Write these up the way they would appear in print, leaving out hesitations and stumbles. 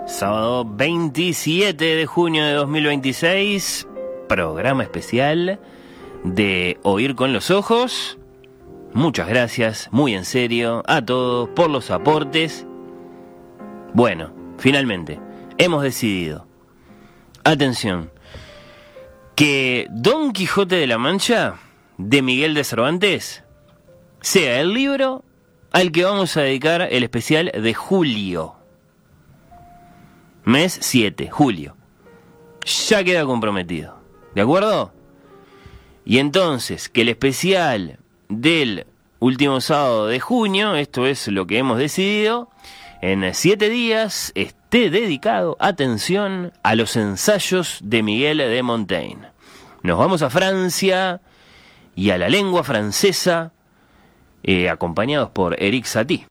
Sábado 27 de junio de 2026, programa especial de Oír con los Ojos. Muchas gracias, muy en serio, a todos por los aportes. Bueno, finalmente, hemos decidido, atención, que Don Quijote de la Mancha, de Miguel de Cervantes, sea el libro al que vamos a dedicar el especial de julio. Mes 7, julio. Ya queda comprometido. ¿De acuerdo? Y entonces, que el especial del último sábado de junio, esto es lo que hemos decidido, en 7 días esté dedicado, atención, a los ensayos de Miguel de Montaigne. Nos vamos a Francia y a la lengua francesa, acompañados por Eric Satie.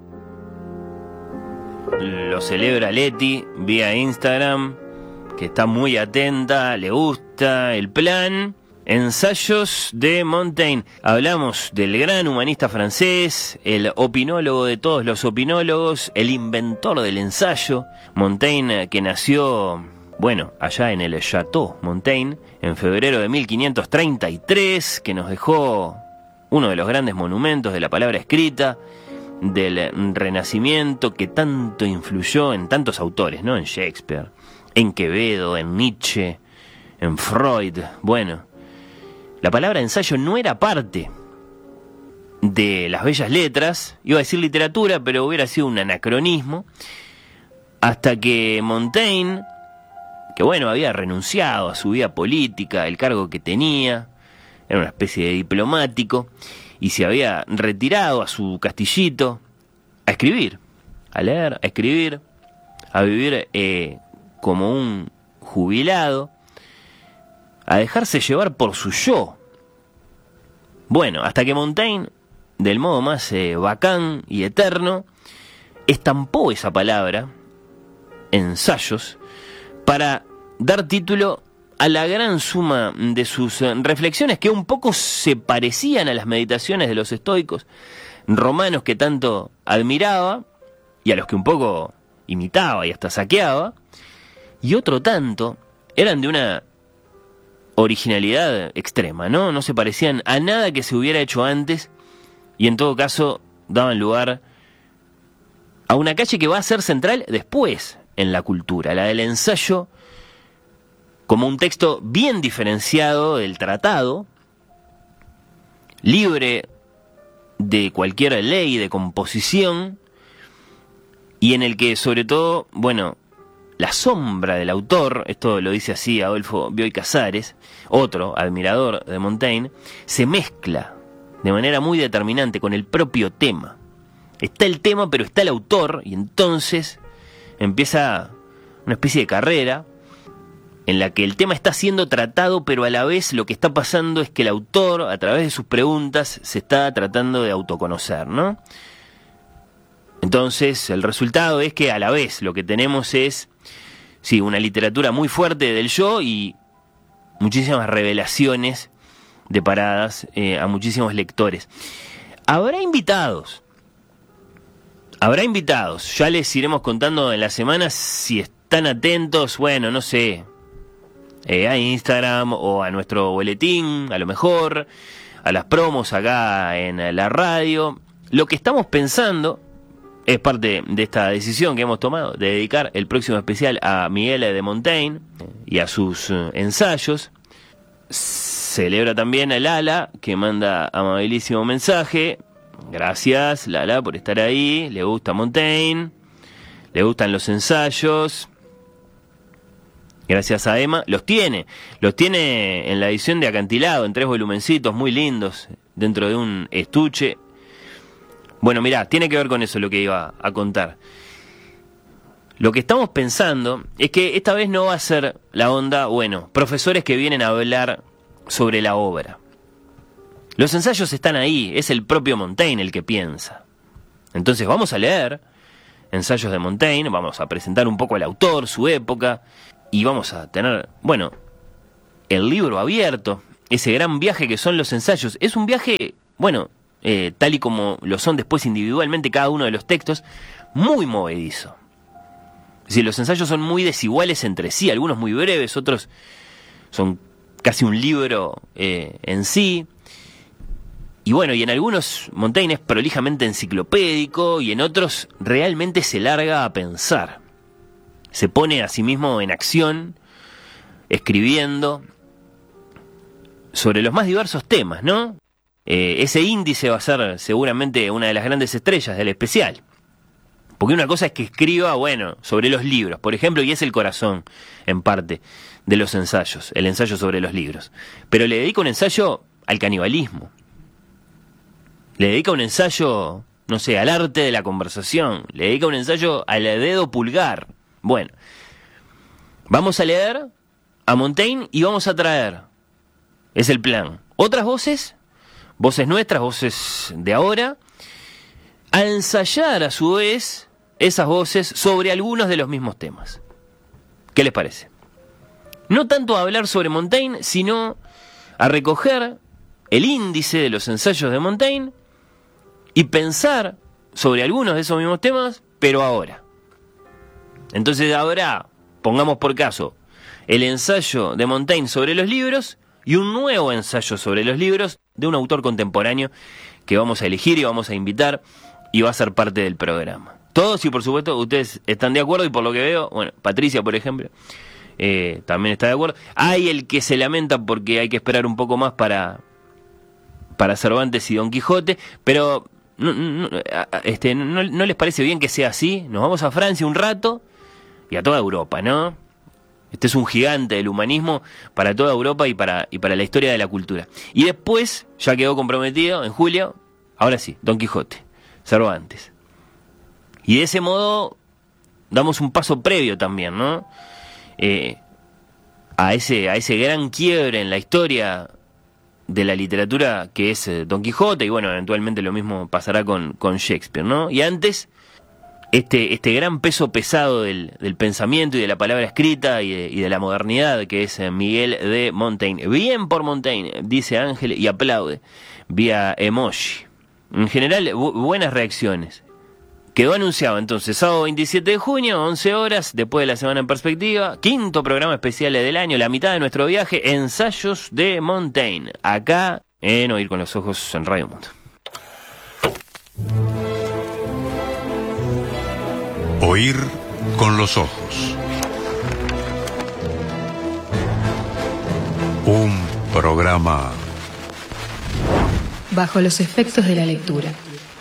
Lo celebra Leti vía Instagram, que está muy atenta, le gusta el plan. Ensayos de Montaigne. Hablamos del gran humanista francés, el opinólogo de todos los opinólogos, el inventor del ensayo. Montaigne, que nació, bueno, allá en el Château Montaigne, en febrero de 1533, que nos dejó uno de los grandes monumentos de la palabra escrita, del Renacimiento, que tanto influyó en tantos autores, ¿no? En Shakespeare, en Quevedo, en Nietzsche, en Freud. Bueno, la palabra ensayo no era parte de las bellas letras, iba a decir literatura, pero hubiera sido un anacronismo, hasta que Montaigne, que bueno, había renunciado a su vida política, el cargo que tenía, era una especie de diplomático, y se había retirado a su castillito a escribir, a leer, a escribir, a vivir como un jubilado, a dejarse llevar por su yo. Bueno, hasta que Montaigne, del modo más bacán y eterno, estampó esa palabra, ensayos, para dar título a la gran suma de sus reflexiones, que un poco se parecían a las meditaciones de los estoicos romanos que tanto admiraba y a los que un poco imitaba y hasta saqueaba, y otro tanto eran de una originalidad extrema, ¿no? No se parecían a nada que se hubiera hecho antes, y en todo caso daban lugar a una calle que va a ser central después en la cultura, la del ensayo, como un texto bien diferenciado del tratado, libre de cualquier ley de composición, y en el que sobre todo, bueno, la sombra del autor, esto lo dice así Adolfo Bioy Casares, otro admirador de Montaigne, se mezcla de manera muy determinante con el propio tema. Está el tema, pero está el autor, y entonces empieza una especie de carrera en la que el tema está siendo tratado, pero a la vez lo que está pasando es que el autor, a través de sus preguntas, se está tratando de autoconocer, ¿no? Entonces, el resultado es que a la vez lo que tenemos es, sí, una literatura muy fuerte del yo y muchísimas revelaciones deparadas a muchísimos lectores. Habrá invitados, ya les iremos contando en la semana si están atentos, bueno, no sé, a Instagram o a nuestro boletín, a lo mejor, a las promos acá en la radio. Lo que estamos pensando es parte de esta decisión que hemos tomado de dedicar el próximo especial a Miguel de Montaigne y a sus ensayos. Celebra también a Lala, que manda amabilísimo mensaje. Gracias, Lala, por estar ahí. Le gusta Montaigne, le gustan los ensayos. Gracias a Emma. Los tiene en la edición de Acantilado, en 3 volumencitos muy lindos, dentro de un estuche. Bueno, mirá, tiene que ver con eso lo que iba a contar. Lo que estamos pensando es que esta vez no va a ser la onda, bueno, profesores que vienen a hablar sobre la obra. Los ensayos están ahí, es el propio Montaigne el que piensa. Entonces vamos a leer ensayos de Montaigne, vamos a presentar un poco al autor, su época, y vamos a tener, bueno, el libro abierto, ese gran viaje que son los ensayos. Es un viaje, bueno, tal y como lo son después individualmente cada uno de los textos, muy movedizo. Es decir, los ensayos son muy desiguales entre sí, algunos muy breves, otros son casi un libro en sí. Y bueno, y en algunos Montaigne es prolijamente enciclopédico y en otros realmente se larga a pensar. Se pone a sí mismo en acción, escribiendo sobre los más diversos temas, ¿no? Ese índice va a ser seguramente una de las grandes estrellas del especial. Porque una cosa es que escriba, bueno, sobre los libros, por ejemplo, y es el corazón, en parte, de los ensayos, el ensayo sobre los libros. Pero le dedica un ensayo al canibalismo. Le dedica un ensayo, no sé, al arte de la conversación. Le dedica un ensayo al dedo pulgar. Bueno, vamos a leer a Montaigne y vamos a traer, es el plan, otras voces, voces nuestras, voces de ahora, a ensayar a su vez esas voces sobre algunos de los mismos temas. ¿Qué les parece? No tanto a hablar sobre Montaigne, sino a recoger el índice de los ensayos de Montaigne y pensar sobre algunos de esos mismos temas, pero ahora. Entonces ahora, pongamos por caso, el ensayo de Montaigne sobre los libros y un nuevo ensayo sobre los libros de un autor contemporáneo que vamos a elegir y vamos a invitar y va a ser parte del programa. Todos, y por supuesto ustedes están de acuerdo, y por lo que veo, bueno, Patricia por ejemplo también está de acuerdo. Hay el que se lamenta porque hay que esperar un poco más para Cervantes y Don Quijote, pero no les parece bien que sea así. Nos vamos a Francia un rato y a toda Europa, ¿no? Este es un gigante del humanismo para toda Europa y para la historia de la cultura. Y después, ya quedó comprometido en julio, ahora sí, Don Quijote, Cervantes. Y de ese modo damos un paso previo también, ¿no? A ese gran quiebre en la historia de la literatura que es Don Quijote, y bueno, eventualmente lo mismo pasará con Shakespeare, ¿no? Y antes, este gran peso pesado del pensamiento y de la palabra escrita y de la modernidad, que es Miguel de Montaigne. Bien por Montaigne, dice Ángel y aplaude vía emoji. En general, buenas reacciones. Quedó anunciado entonces, sábado 27 de junio, 11 horas, después de la Semana en Perspectiva, quinto programa especial del año, la mitad de nuestro viaje, ensayos de Montaigne, acá en Oír con los Ojos en Radio Mundo. Oír con los ojos. Un programa bajo los efectos de la lectura.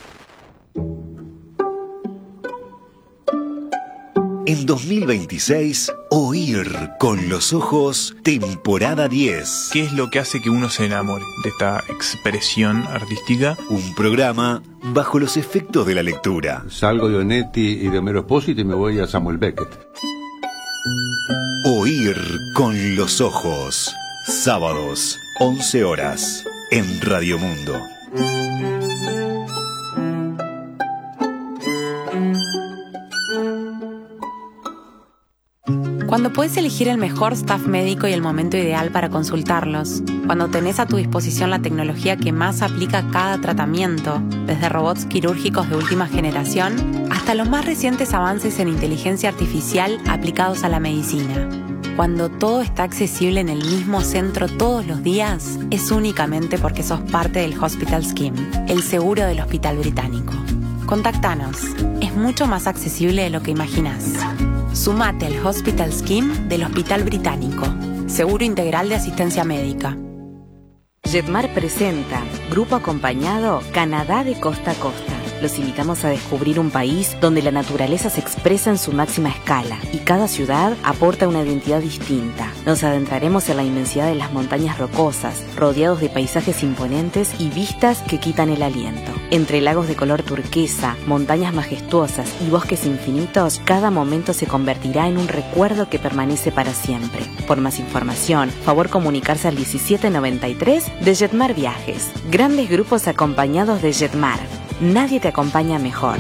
En 2026, Oír con los Ojos, temporada 10. ¿Qué es lo que hace que uno se enamore de esta expresión artística? Un programa bajo los efectos de la lectura. Salgo de Onetti y de Homero Expósito y me voy a Samuel Beckett. Oír con los Ojos. Sábados, 11 horas, en Radio Mundo. Cuando puedes elegir el mejor staff médico y el momento ideal para consultarlos. Cuando tenés a tu disposición la tecnología que más aplica a cada tratamiento, desde robots quirúrgicos de última generación hasta los más recientes avances en inteligencia artificial aplicados a la medicina. Cuando todo está accesible en el mismo centro todos los días, es únicamente porque sos parte del Hospital Scheme, el seguro del Hospital Británico. Contactanos. Es mucho más accesible de lo que imaginás. Sumate al Hospital Scheme del Hospital Británico. Seguro integral de asistencia médica. Jetmar presenta Grupo Acompañado Canadá de Costa a Costa. Los invitamos a descubrir un país donde la naturaleza se expresa en su máxima escala y cada ciudad aporta una identidad distinta. Nos adentraremos en la inmensidad de las montañas rocosas, rodeados de paisajes imponentes y vistas que quitan el aliento. Entre lagos de color turquesa, montañas majestuosas y bosques infinitos, cada momento se convertirá en un recuerdo que permanece para siempre. Por más información, favor comunicarse al 1793 de Jetmar Viajes. Grandes grupos acompañados de Jetmar. Nadie te acompaña mejor.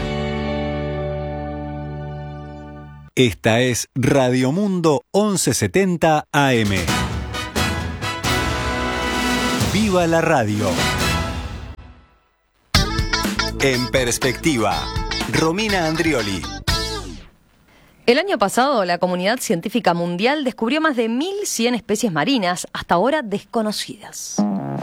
Esta es Radio Mundo 1170 AM. ¡Viva la radio! En Perspectiva, Romina Andrioli. El año pasado, la comunidad científica mundial descubrió más de 1.100 especies marinas, hasta ahora desconocidas.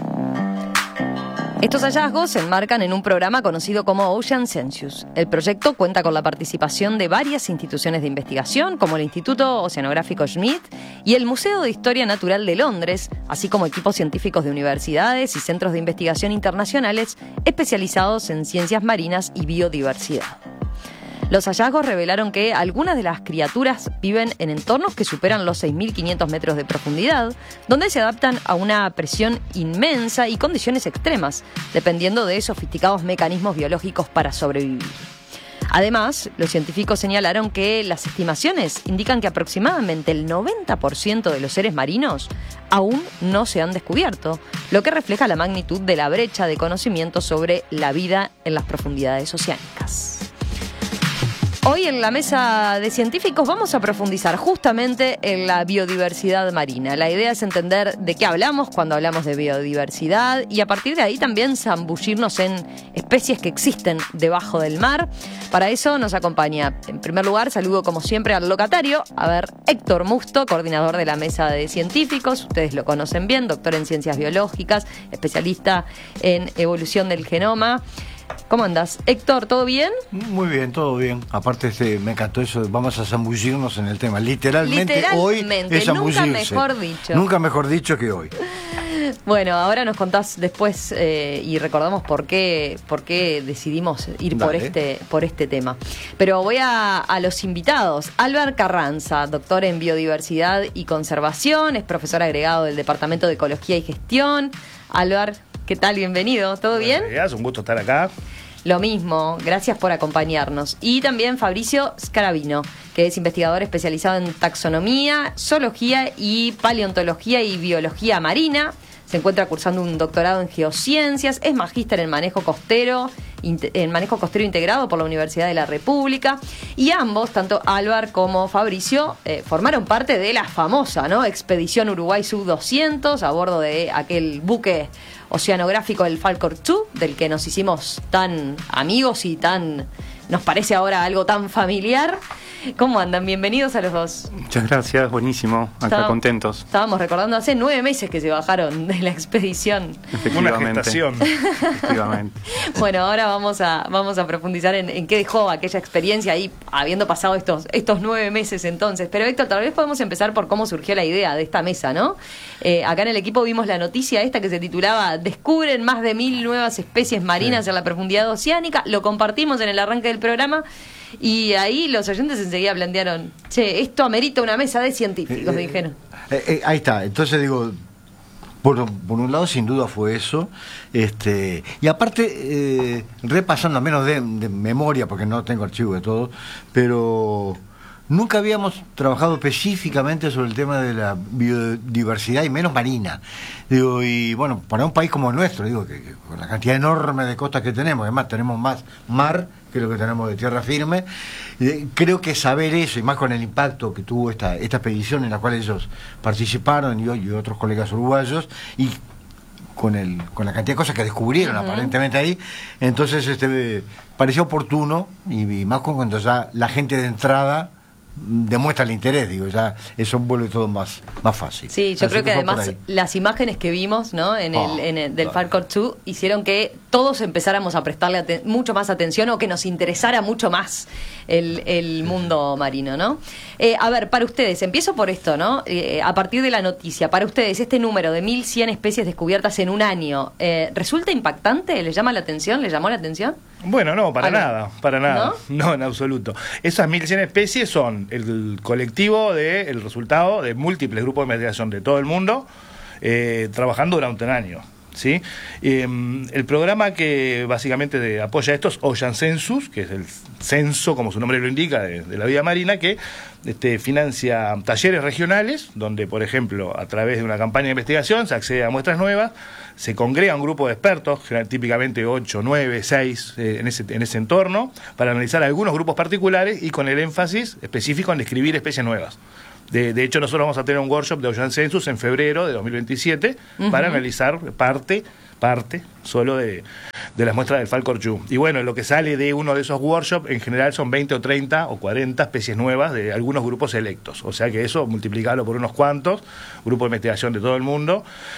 Estos hallazgos se enmarcan en un programa conocido como Ocean Census. El proyecto cuenta con la participación de varias instituciones de investigación, como el Instituto Oceanográfico Schmidt y el Museo de Historia Natural de Londres, así como equipos científicos de universidades y centros de investigación internacionales especializados en ciencias marinas y biodiversidad. Los hallazgos revelaron que algunas de las criaturas viven en entornos que superan los 6.500 metros de profundidad, donde se adaptan a una presión inmensa y condiciones extremas, dependiendo de sofisticados mecanismos biológicos para sobrevivir. Además, los científicos señalaron que las estimaciones indican que aproximadamente el 90% de los seres marinos aún no se han descubierto, lo que refleja la magnitud de la brecha de conocimiento sobre la vida en las profundidades oceánicas. Hoy en la mesa de científicos vamos a profundizar justamente en la biodiversidad marina. La idea es entender de qué hablamos cuando hablamos de biodiversidad y a partir de ahí también zambullirnos en especies que existen debajo del mar. Para eso nos acompaña, en primer lugar, saludo como siempre al locatario, Héctor Musto, coordinador de la mesa de científicos. Ustedes lo conocen bien, doctor en ciencias biológicas, especialista en evolución del genoma. ¿Cómo andas? Héctor, ¿todo bien? Muy bien, todo bien. Aparte, me encantó eso de vamos a zambullirnos en el tema. Literalmente hoy es zambullirse. Nunca mejor dicho. Nunca mejor dicho que hoy. Bueno, ahora nos contás después y recordamos por qué decidimos ir por este tema. Pero voy a los invitados. Álvar Carranza, doctor en biodiversidad y conservación, es profesor agregado del Departamento de Ecología y Gestión. Álvar, ¿qué tal? Bienvenido. ¿Todo bien? Es un gusto estar acá. Lo mismo, gracias por acompañarnos. Y también Fabricio Scarabino, que es investigador especializado en taxonomía, zoología y paleontología y biología marina. Se encuentra cursando un doctorado en geociencias, es magíster en manejo costero integrado por la Universidad de la República. Y ambos, tanto Álvar como Fabricio, formaron parte de la famosa, ¿no?, Expedición Uruguay Sub-200 a bordo de aquel buque oceanográfico, el Falcor 2, del que nos hicimos tan amigos y nos parece ahora algo tan familiar. ¿Cómo andan? Bienvenidos a los dos. Muchas gracias, buenísimo, acá contentos. Estábamos recordando hace 9 meses que se bajaron de la expedición. Una gestación. Efectivamente. Bueno, ahora vamos a profundizar en qué dejó aquella experiencia ahí, habiendo pasado estos 9 meses entonces. Pero Héctor, tal vez podemos empezar por cómo surgió la idea de esta mesa, ¿no? Acá en el equipo vimos la noticia esta que se titulaba "Descubren más de 1.000 nuevas especies marinas en la profundidad oceánica". Lo compartimos en el arranque del programa. Y ahí los oyentes enseguida plantearon, che, esto amerita una mesa de científicos, dijeron. Ahí está, entonces digo, por un lado sin duda fue eso, y aparte, repasando a menos de memoria, porque no tengo archivo de todo, pero nunca habíamos trabajado específicamente sobre el tema de la biodiversidad y menos marina. Digo, y bueno, para un país como el nuestro, digo, que con la cantidad enorme de costas que tenemos, además tenemos más mar que lo que tenemos de tierra firme, creo que saber eso, y más con el impacto que tuvo esta expedición en la cual ellos participaron y otros colegas uruguayos, y con la cantidad de cosas que descubrieron aparentemente ahí, entonces pareció oportuno, y más cuando ya la gente de entrada demuestra el interés, digo, ya eso vuelve todo más fácil. Sí, yo creo que además las imágenes que vimos, ¿no?, del Falcor 2 hicieron que todos empezáramos a prestarle mucho más atención, o que nos interesara mucho más el mundo marino, ¿no? A ver, para ustedes, empiezo por esto, ¿no? A partir de la noticia, para ustedes, este número de 1.100 especies descubiertas en un año, ¿resulta impactante? ¿Les llama la atención? ¿Les llamó la atención? Bueno, no, para nada. No, en absoluto. Esas 1.100 especies son el colectivo el resultado de múltiples grupos de investigación de todo el mundo, trabajando durante un año, ¿sí? El programa que básicamente apoya esto es Ocean Census, que es el censo, como su nombre lo indica, de la vida marina, que financia talleres regionales, donde, por ejemplo, a través de una campaña de investigación se accede a muestras nuevas, se congrega un grupo de expertos, típicamente 8, 9, 6 en ese entorno, para analizar algunos grupos particulares y con el énfasis específico en describir especies nuevas. De hecho, nosotros vamos a tener un workshop de Ocean Census en febrero de 2027 para analizar parte solo de de las muestras del Falcorchu. Y bueno, lo que sale de uno de esos workshops, en general son 20 o 30 o 40 especies nuevas de algunos grupos selectos. O sea que eso, multiplicarlo por unos cuantos, grupos de investigación de todo el mundo.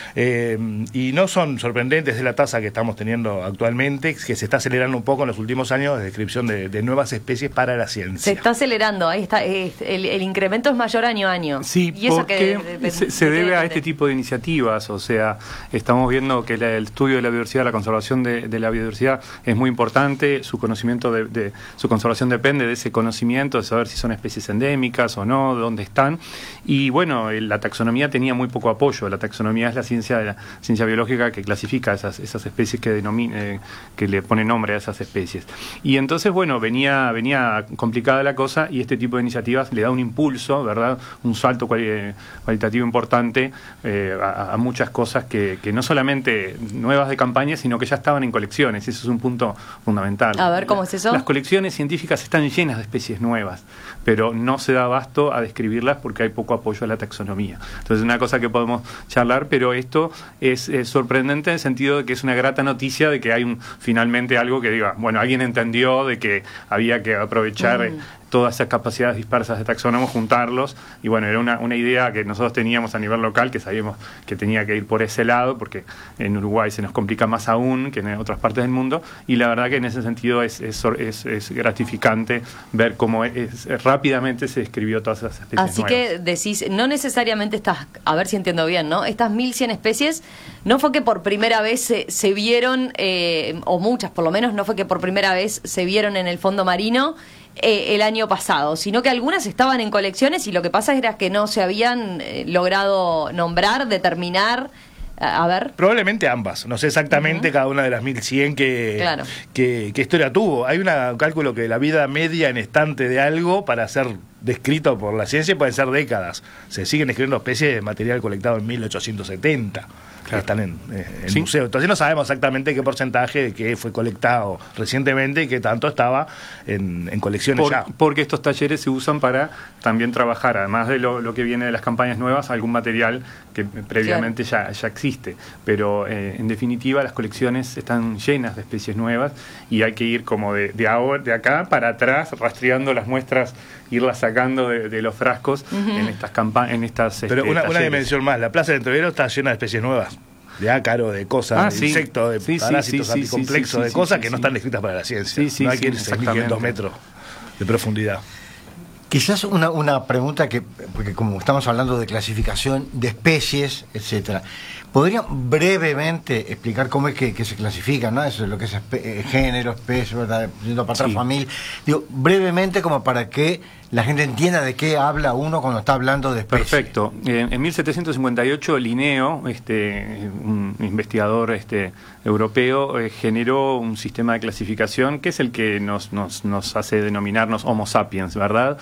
Y no son sorprendentes de la tasa que estamos teniendo actualmente, que se está acelerando un poco en los últimos años de descripción de nuevas especies para la ciencia. Se está acelerando, ahí está, el incremento es mayor año a año. Sí, ¿Y eso porque se debe a este tipo de iniciativas, o sea, estamos viendo que el estudio de la biodiversidad, la conservación de la biodiversidad es muy importante, su conocimiento de su conservación depende de ese conocimiento, de saber si son especies endémicas o no, dónde están, y bueno, la taxonomía tenía muy poco apoyo. La taxonomía es la ciencia biológica que clasifica esas especies, que le pone nombre a esas especies. Y entonces, bueno, venía complicada la cosa, y este tipo de iniciativas le da un impulso, ¿verdad? Un salto cualitativo importante a muchas cosas que no solamente nuevas de campaña, sino que ya estaban en colecciones. Eso es un punto fundamental. A ver, ¿cómo es eso? Las colecciones científicas están llenas de especies nuevas, pero no se da abasto a describirlas porque hay poco apoyo a la taxonomía. Entonces, es una cosa que podemos charlar, pero esto es sorprendente en el sentido de que es una grata noticia de que hay finalmente algo que diga, bueno, alguien entendió de que había que aprovechar todas esas capacidades dispersas de taxónomos, juntarlos, y bueno, era una idea que nosotros teníamos a nivel local, que sabíamos que tenía que ir por ese lado, porque en Uruguay se nos complica más aún que en otras partes del mundo, y la verdad que en ese sentido es gratificante ver cómo rápidamente se describió todas esas especies Así nuevas. que decís, no necesariamente a ver si entiendo bien, ¿no? Estas 1100 especies, no fue que por primera vez se vieron, o muchas por lo menos, no fue que por primera vez se vieron en el fondo marino el año pasado, sino que algunas estaban en colecciones y lo que pasa era que no se habían logrado nombrar, determinar. A ver. Probablemente ambas. No sé exactamente cada una de las 1100 qué historia tuvo. Hay un cálculo que la vida media en estante de algo para ser descrito por la ciencia puede ser décadas. Se siguen escribiendo especies de material colectado en 1870. Que están en ¿Sí? museo. Entonces no sabemos exactamente qué porcentaje de qué fue colectado recientemente y qué tanto estaba en colecciones ya. Porque estos talleres se usan para también trabajar, además de lo que viene de las campañas nuevas, algún material que previamente ya existe. Pero en definitiva las colecciones están llenas de especies nuevas y hay que ir como de acá para atrás, rastreando las muestras, irlas sacando de los frascos en estas campañas. Pero una dimensión más, la Plaza del Entrevero está llena de especies nuevas. De ácaro, de cosas, de insectos, de parásitos anticomplexos, de cosas que no están descritas para la ciencia. No hay que ir a 6.500 metros de profundidad. Quizás una pregunta porque como estamos hablando de clasificación de especies, etcétera, ¿podrían brevemente explicar cómo es que se clasifican, ¿no? Eso es lo que es género, especie, ¿verdad? Yendo para atrás, familia. Digo, brevemente como para que la gente entienda de qué habla uno cuando está hablando de especies. Perfecto. En 1758 Linneo, un investigador europeo, generó un sistema de clasificación que es el que nos hace denominarnos Homo sapiens, ¿verdad?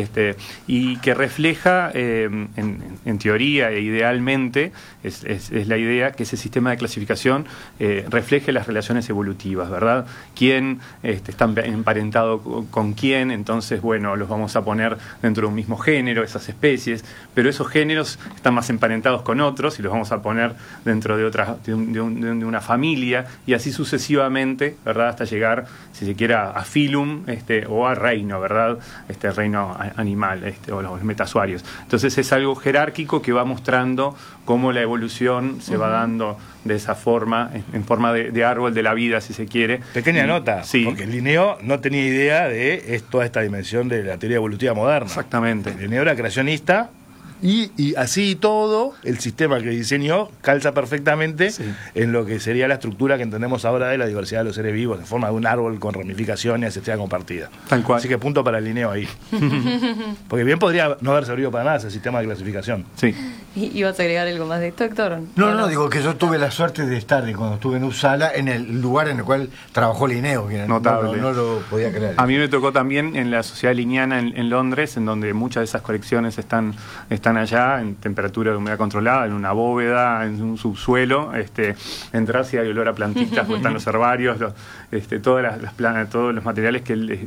Y que refleja, en teoría e idealmente, es la idea que ese sistema de clasificación refleje las relaciones evolutivas, ¿verdad? ¿Quién está emparentado con quién? Entonces, bueno, los vamos a poner dentro de un mismo género, esas especies, pero esos géneros están más emparentados con otros y los vamos a poner dentro de una familia, y así sucesivamente, ¿verdad? Hasta llegar, si se quiere, a filum o a reino, ¿verdad? Reino animal, o los metasuarios. Entonces es algo jerárquico que va mostrando cómo la evolución se va dando de esa forma, en forma de árbol de la vida, si se quiere. Pequeña nota, porque Linneo no tenía idea de toda esta dimensión de la teoría evolutiva moderna. Exactamente. Linneo era creacionista y así todo, el sistema que diseñó calza perfectamente en lo que sería la estructura que entendemos ahora de la diversidad de los seres vivos, en forma de un árbol con ramificaciones, estrella compartida. Tal cual. Así que punto para Linneo ahí. Porque bien podría no haber servido para nada ese sistema de clasificación. Sí. ¿Ibas a agregar algo más de esto, Héctor? No, digo que yo tuve la suerte de estar, cuando estuve en Uppsala, en el lugar en el cual trabajó Linneo. Notable. No lo podía creer. A mí me tocó también en la Sociedad Linneana en Londres, en donde muchas de esas colecciones están allá, en temperatura de humedad controlada, en una bóveda, en un subsuelo. Entras y hay olor a plantitas, porque están los herbarios, todos los materiales que él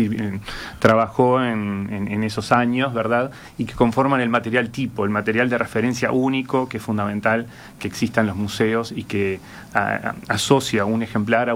trabajó en esos años, ¿verdad? Y que conforman el material tipo, el material de referencia único, que es fundamental que exista en los museos y que asocia un ejemplar a